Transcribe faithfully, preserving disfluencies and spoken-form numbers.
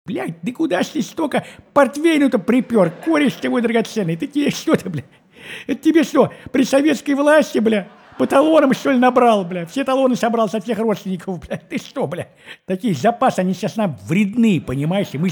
Блядь, да куда ж ты столько портвейну-то припер, кореш ты мой драгоценный? Ты тебе что-то, бля? Это тебе что, при советской власти, бля, по талонам, что ли, набрал, бля? Все талоны собрал со всех родственников, бля. Ты что, бля? Такие запасы, они сейчас нам вредны, понимаешь? И мы